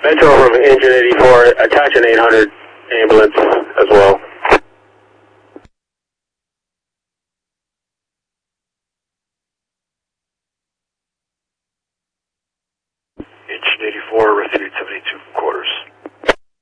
Metro from Engine 84, attach an 800 ambulance as well. Engine 84, receiving 72 quarters.